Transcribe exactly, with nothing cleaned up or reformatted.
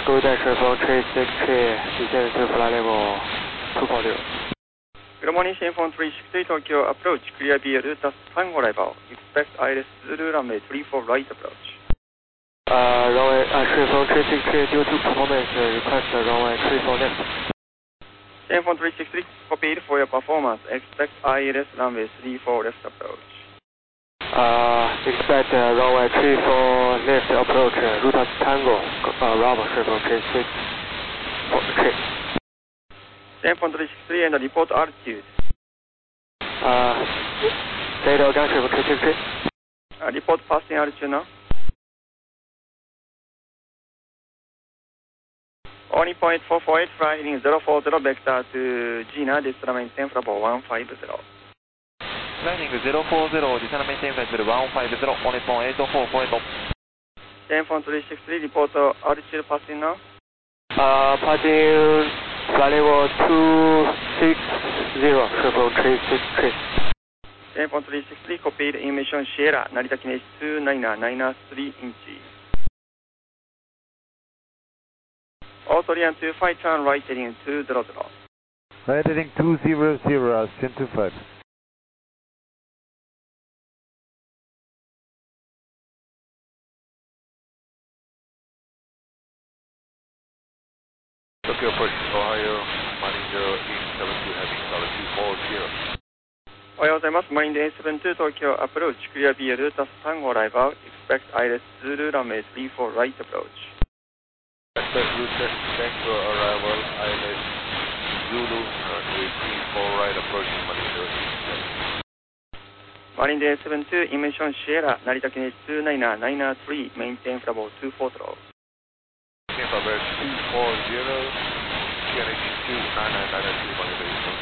各位在顺风 three six three, descend to flight level two four zero. Good morning, Shinfone three six three Tokyo approach, clear B L, that's Tango arrival. Expect I L S Zulu runway three four right approach. Uh, runway, uh,顺风 three six three, due to performance, request runway three four left. Shinfone three six three, copied for your performance, expect I L S runway three four left approach. Uh, expect uh, runway three four left approach, uh, route Tango, uh, Bravo, Shinfone three six three. Shinfone three six three and report altitude. Uh, data again, Shinfone three six three. Uh, report passing altitude now. one point four four eight, flying zero four zero vector to Gina, descend maintain flight one five zero. Landing zero four zero, descend maintain flight one five zero, one point eight four four eight. Shinfone three six three, report altitude passing now. Uh, passing flight level two six zero, Shinfone three six three. Shinfone three six three, copied information Sierra, Narita Kinesis two nine nine three inches. Auto Lian two five, turn right heading two zero zero. Right heading two zero zero, Sin two five. Tokyo approach Ohio, Marine zero eight seven two, heading solid two four zero. おはようございます。マインド エーセブンツー 東京アプローチ、クリア ビーエル、タスタンゴライバー、expect I L S Zulu runway three four right approach. Expect route Tango arrival, I L S Zulu, runway three four right approach, Marine zero eight seven. マリンド エーセブンツー、イメーションシエラ、成田記念two nine nine three、メインテンフラボtwo four zero。 Tampa Bay two four zero, Kennedy two nine nine three, Marine zero eight seven.